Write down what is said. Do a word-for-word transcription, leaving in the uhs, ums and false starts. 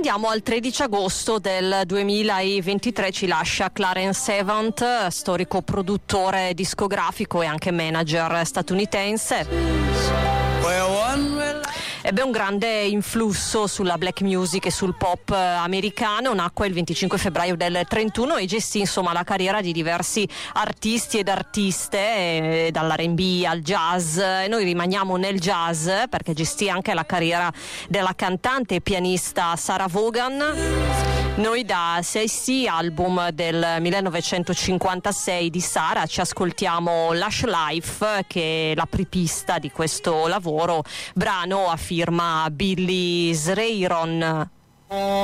andiamo al tredici agosto del duemilaventitré, ci lascia Clarence Avant, storico produttore discografico e anche manager statunitense. Ebbe un grande influsso sulla black music e sul pop americano, nacque il venticinque febbraio del trentuno e gestì insomma la carriera di diversi artisti ed artiste, eh, dall'R and B al jazz. Noi rimaniamo nel jazz perché gestì anche la carriera della cantante e pianista Sarah Vaughan. Noi da sei sì, album del millenovecentocinquantasei di Sarah, ci ascoltiamo Lush Life, che è l'apripista di questo lavoro, brano a firma Billy Srayron.